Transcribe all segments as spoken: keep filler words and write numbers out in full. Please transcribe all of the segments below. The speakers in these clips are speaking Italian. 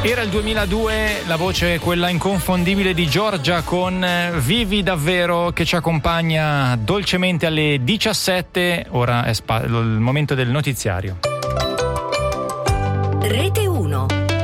Era il duemiladue, la voce quella inconfondibile di Giorgia con Vivi davvero, che ci accompagna dolcemente alle diciassette. Ora è spa- il momento del notiziario. Rete uno.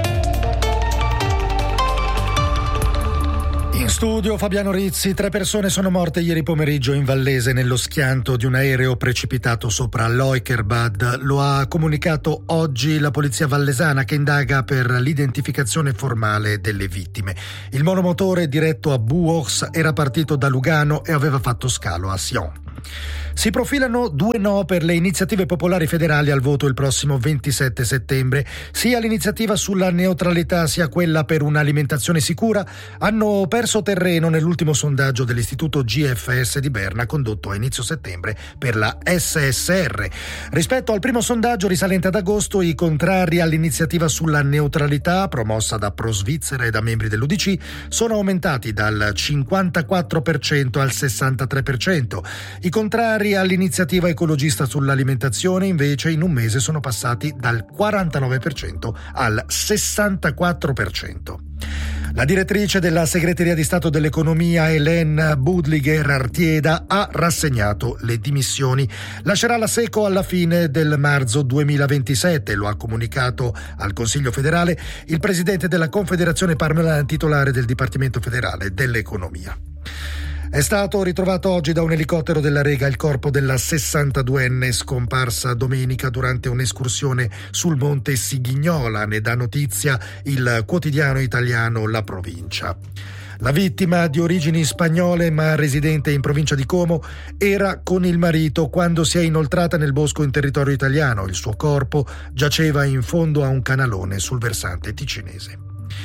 In studio Fabiano Rizzi. Tre persone sono morte ieri pomeriggio in Vallese nello schianto di un aereo precipitato sopra Leukerbad. Lo ha comunicato oggi la polizia vallesana, che indaga per l'identificazione formale delle vittime. Il monomotore diretto a Buox era partito da Lugano e aveva fatto scalo a Sion. Si profilano due no per le iniziative popolari federali al voto il prossimo ventisette settembre. Sia l'iniziativa sulla neutralità sia quella per un'alimentazione sicura hanno perso terreno nell'ultimo sondaggio dell'istituto G F S di Berna condotto a inizio settembre per la S S R. Rispetto al primo sondaggio risalente ad agosto, i contrari all'iniziativa sulla neutralità promossa da Pro Svizzera e da membri dell'U D C sono aumentati dal cinquantaquattro per cento al sessantatré per cento. I contrari all'iniziativa ecologista sull'alimentazione invece in un mese sono passati dal quarantanove per cento al sessantaquattro per cento. La direttrice della Segreteria di Stato dell'Economia, Hélène Budliger-Artieda, ha rassegnato le dimissioni. Lascerà la Seco alla fine del marzo duemilaventisette, lo ha comunicato al Consiglio federale il presidente della Confederazione Parmelana, titolare del Dipartimento federale dell'Economia. È stato ritrovato oggi da un elicottero della Rega il corpo della sessantaduenne scomparsa domenica durante un'escursione sul monte Sigignola, ne dà notizia il quotidiano italiano La Provincia. La vittima, di origini spagnole ma residente in provincia di Como, era con il marito quando si è inoltrata nel bosco in territorio italiano. Il suo corpo giaceva in fondo a un canalone sul versante ticinese.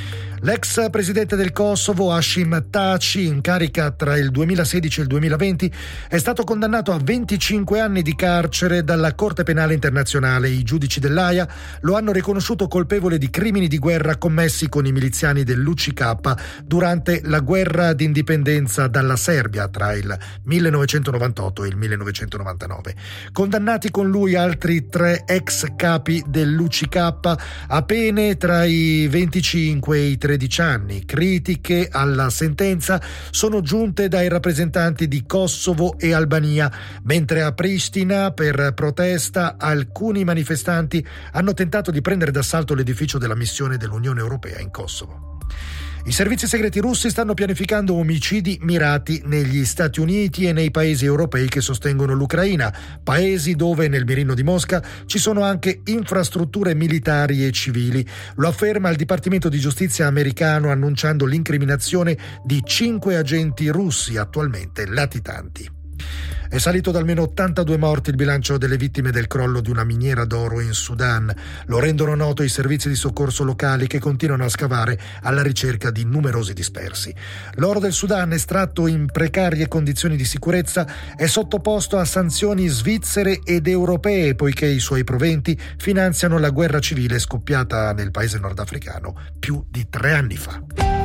L'ex presidente del Kosovo, Hashim Thaçi, in carica tra il duemilasedici e il duemilaventi, è stato condannato a venticinque anni di carcere dalla Corte Penale Internazionale. I giudici dell'Aia lo hanno riconosciuto colpevole di crimini di guerra commessi con i miliziani dell'U C K durante la guerra d'indipendenza dalla Serbia tra il millenovecentonovantotto e il millenovecentonovantanove. Condannati con lui altri tre ex capi dell'U C K a pene tra i venticinque e i tredici anni. Critiche alla sentenza sono giunte dai rappresentanti di Kosovo e Albania, mentre a Pristina, per protesta, alcuni manifestanti hanno tentato di prendere d'assalto l'edificio della missione dell'Unione Europea in Kosovo. I servizi segreti russi stanno pianificando omicidi mirati negli Stati Uniti e nei paesi europei che sostengono l'Ucraina, paesi dove nel mirino di Mosca ci sono anche infrastrutture militari e civili. Lo afferma il Dipartimento di Giustizia americano, annunciando l'incriminazione di cinque agenti russi attualmente latitanti. È salito da almeno ottantadue morti il bilancio delle vittime del crollo di una miniera d'oro in Sudan. Lo rendono noto i servizi di soccorso locali, che continuano a scavare alla ricerca di numerosi dispersi. L'oro del Sudan, estratto in precarie condizioni di sicurezza, è sottoposto a sanzioni svizzere ed europee, poiché i suoi proventi finanziano la guerra civile scoppiata nel paese nordafricano più di tre anni fa.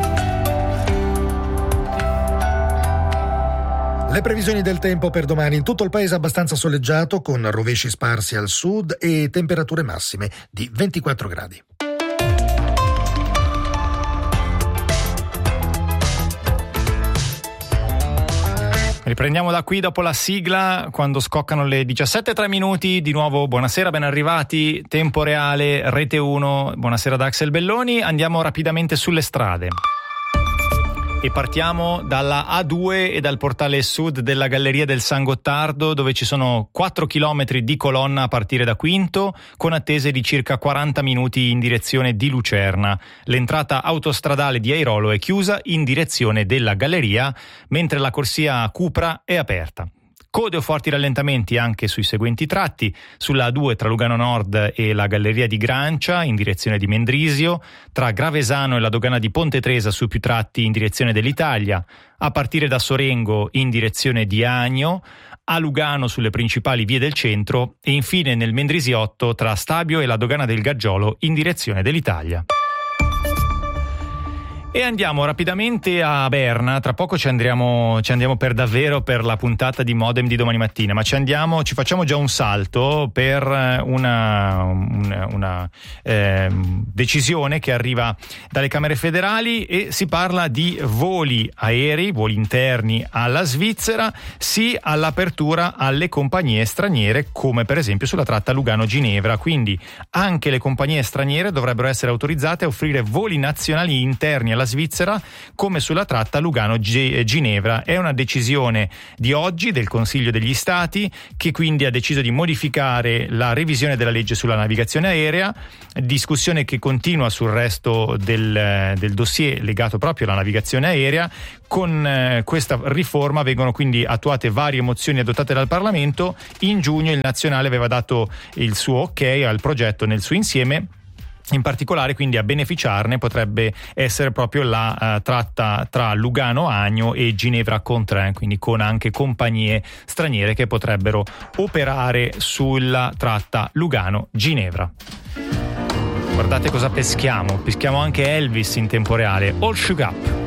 Le previsioni del tempo per domani: in tutto il paese abbastanza soleggiato, con rovesci sparsi al sud e temperature massime di ventiquattro gradi. Riprendiamo da qui dopo la sigla, quando scoccano le diciassette e tre minuti. Di nuovo buonasera, ben arrivati, Tempo Reale, Rete uno. Buonasera da Axel Belloni. Andiamo rapidamente sulle strade. E partiamo dalla A due e dal portale sud della Galleria del San Gottardo, dove ci sono quattro chilometri di colonna a partire da Quinto, con attese di circa quaranta minuti in direzione di Lucerna. L'entrata autostradale di Airolo è chiusa in direzione della Galleria, mentre la corsia Cupra è aperta. Code o forti rallentamenti anche sui seguenti tratti: sulla A due tra Lugano Nord e la Galleria di Grancia in direzione di Mendrisio, tra Gravesano e la dogana di Ponte Tresa su più tratti in direzione dell'Italia, a partire da Sorengo in direzione di Agno, a Lugano sulle principali vie del centro e infine nel Mendrisiotto tra Stabio e la dogana del Gaggiolo in direzione dell'Italia. E andiamo rapidamente a Berna, tra poco ci andiamo, ci andiamo per davvero per la puntata di Modem di domani mattina, ma ci andiamo, ci facciamo già un salto per una, una, una eh, decisione che arriva dalle Camere federali e si parla di voli aerei, voli interni alla Svizzera, sì all'apertura alle compagnie straniere come per esempio sulla tratta Lugano-Ginevra, quindi anche le compagnie straniere dovrebbero essere autorizzate a offrire voli nazionali interni alla Svizzera come sulla tratta Lugano-Ginevra. È una decisione di oggi del Consiglio degli Stati che quindi ha deciso di modificare la revisione della legge sulla navigazione aerea, discussione che continua sul resto del, del dossier legato proprio alla navigazione aerea. Con eh, questa riforma vengono quindi attuate varie mozioni adottate dal Parlamento. In giugno il Nazionale aveva dato il suo ok al progetto nel suo insieme. In particolare quindi a beneficiarne potrebbe essere proprio la uh, tratta tra Lugano-Agno e Ginevra-Contrin, quindi con anche compagnie straniere che potrebbero operare sulla tratta Lugano-Ginevra. Guardate cosa peschiamo, peschiamo anche Elvis in tempo reale, All Shook Up.